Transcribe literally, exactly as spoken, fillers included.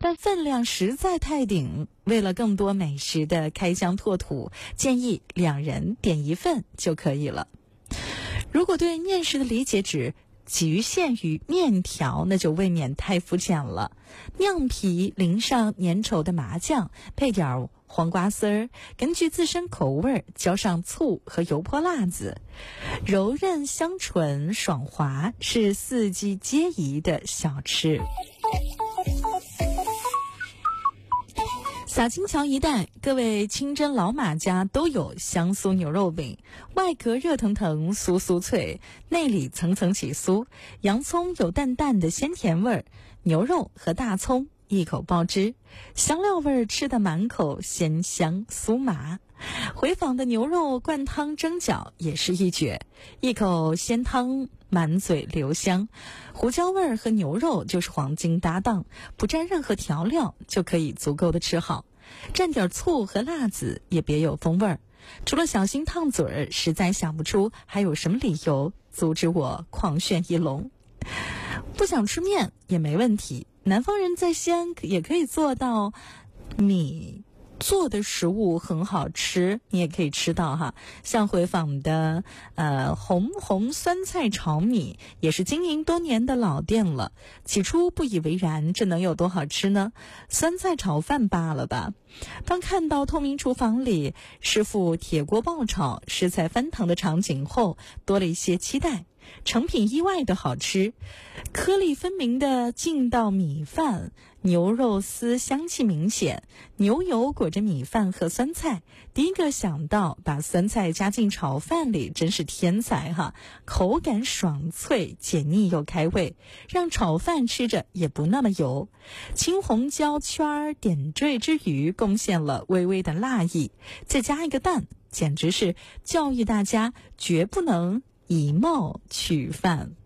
但分量实在太顶，为了更多美食的开疆拓土，建议两人点一份就可以了。如果对面食的理解只局限于面条，那就未免太肤浅了。酿皮淋上粘稠的麻酱，配点黄瓜丝儿，根据自身口味浇上醋和油泼辣子，柔韧香醇爽滑，是四季皆宜的小吃。小金桥一带，各位清真老马家都有香酥牛肉饼，外壳热腾腾酥酥脆，内里层层起酥，洋葱有淡淡的鲜甜味儿，牛肉和大葱一口爆汁，香料味儿吃得满口鲜香酥麻。回坊的牛肉灌汤蒸饺也是一绝，一口鲜汤满嘴留香，胡椒味儿和牛肉就是黄金搭档，不蘸任何调料就可以足够的吃好，蘸点醋和辣子也别有风味儿。除了小心烫嘴儿，实在想不出还有什么理由阻止我狂炫一笼。不想吃面也没问题，南方人在西安也可以做到米做的食物很好吃，你也可以吃到哈。像回坊的呃红红酸菜炒米也是经营多年的老店了，起初不以为然，这能有多好吃呢？酸菜炒饭罢了吧。当看到透明厨房里师傅铁锅爆炒食材翻腾的场景后，多了一些期待。成品意外的好吃，颗粒分明的劲道米饭，牛肉丝香气明显，牛油裹着米饭和酸菜。第一个想到把酸菜加进炒饭里，真是天才哈！口感爽脆，解腻又开胃，让炒饭吃着也不那么油。青红椒圈点缀之余，贡献了微微的辣意，再加一个蛋，简直是教育大家绝不能以貌取饭。